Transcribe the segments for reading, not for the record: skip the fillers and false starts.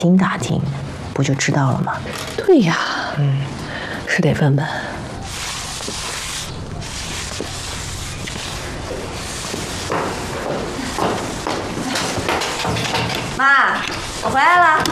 听打听，不就知道了吗？ 对呀，是得问问。 妈，我回来了。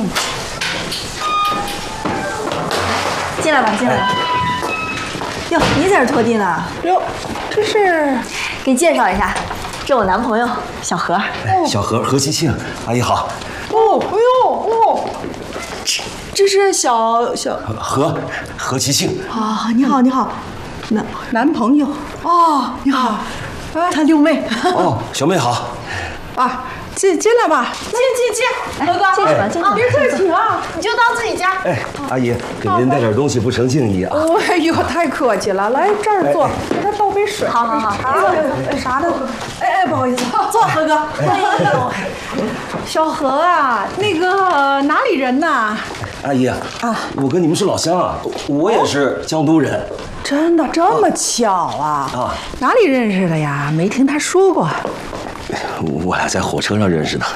进来吧，进来吧。哟，你在这拖地呢？ 哟，这是给你介绍一下，这我男朋友小何。 哎，小何其庆，阿姨好。 哦，哎呦哦，这是小何其庆。 啊，你好，你好，男朋友哦，你好，他六妹。 哦，小妹好。 啊，进来吧，进，何哥， 进去吧，进去吧。 别客气啊，你就当自己家。 哎，阿姨给您带点东西不成敬意啊。 哎呦，太客气了，来这儿坐，给他倒杯水。 好。 啥的？哎，不好意思，坐，何哥。哎呦，小何啊，那个哪里人呐？ 阿姨啊，我跟你们是老乡啊，我也是江都人。 真的这么巧啊？哪里认识的呀？没听他说过。 我俩在火车上认识的。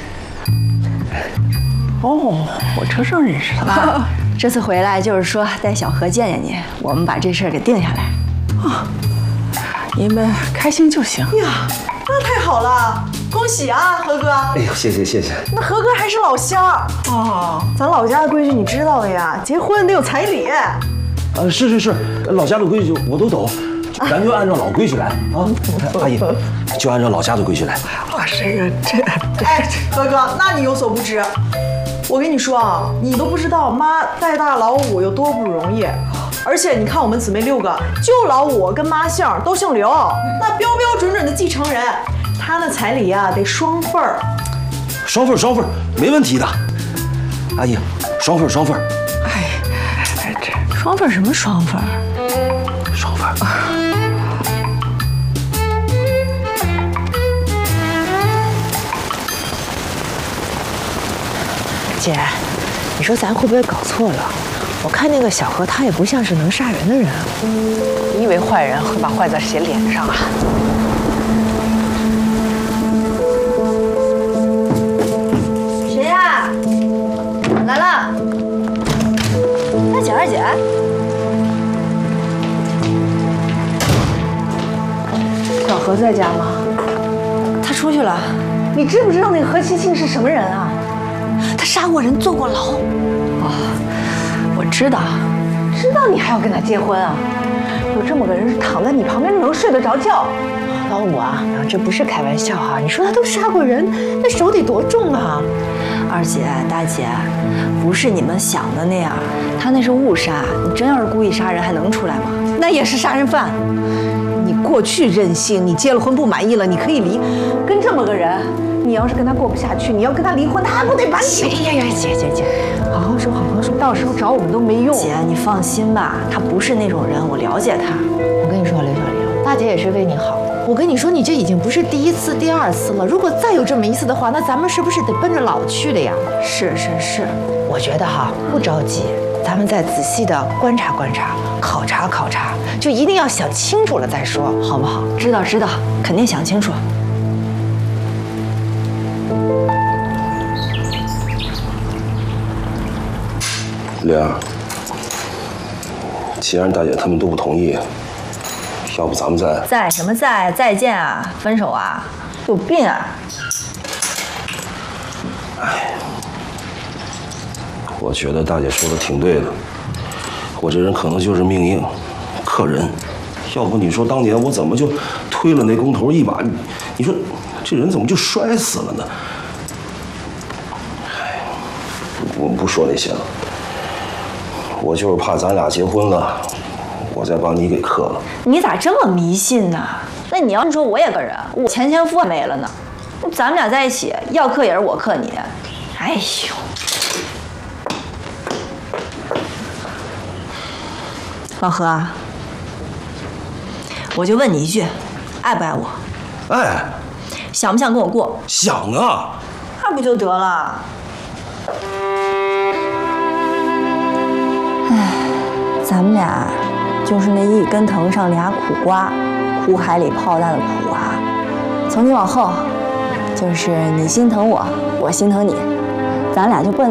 哦，火车上认识的。 妈，这次回来就是说带小何见见你，我们把这事儿给定下来。 你们开心就行。呀，那太好了，恭喜啊，何哥！ 哎呦，谢谢。 那何哥还是老乡哦，咱老家的规矩你知道的呀，结婚得有彩礼。 是，老家的规矩我都懂，咱就按照老规矩来啊。阿姨，就按照老家的规矩来。 哎，何哥，那你有所不知，我跟你说啊，你都不知道妈带大老五有多不容易。而且你看我们姊妹6个，就老五跟妈姓都姓刘，那标准的继承人，他那彩礼啊得双份儿。 双份，没问题的。阿姨，双份。 哎，这双份什么双份？ 双份。 姐，你说咱会不会搞错了？我看那个小何他也不像是能杀人的人。 你以为坏人会把坏字写脸上啊？ 谁呀？来了。二姐。 小何在家吗？ 他出去了。 你知不知道那个何其庆是什么人啊？ 他杀过人，坐过牢。我知道。 知道你还要跟他结婚啊？有这么个人躺在你旁边，能睡得着觉？ 老五啊，这不是开玩笑啊！你说他都杀过人，那手得多重啊！二姐、大姐，不是你们想的那样，他那是误杀。你真要是故意杀人，还能出来吗？ 那也是杀人犯。你过去任性，你结了婚不满意了，你可以离。跟这么个人，你要是跟他过不下去，你要跟他离婚，他还不得把你？ 呀，姐，好好说， 到时候找我们都没用。 姐，你放心吧，他不是那种人，我了解他。我跟你说，刘小玲，大姐也是为你好。我跟你说，你这已经不是第1次、第2次了。如果再有这么一次的话，那咱们是不是得奔着老去的呀？是，我觉得不着急，咱们再仔细的观察、考察，就一定要想清楚了再说，好不好？知道，肯定想清楚。 玲儿，既然大姐他们都不同意，要不咱们再什么再见啊？分手啊？有病啊！ 我觉得大姐说的挺对的，我这人可能就是命硬，克人。要不你说当年我怎么就推了那工头一把？你说这人怎么就摔死了呢？我们不说那些了，我就是怕咱俩结婚了，我再把你给克了。 你咋这么迷信呢？那你要说我也个人，我前夫还没了呢，咱们俩在一起，要克也是我克你。哎呦！老何，我就问你一句，爱不爱我？ 哎， 想不想跟我过？ 想啊， 那不就得了？哎，咱们俩就是那一根藤上俩苦瓜，苦海里泡蛋的苦啊！从今往后，就是你心疼我，我心疼你，咱俩就奔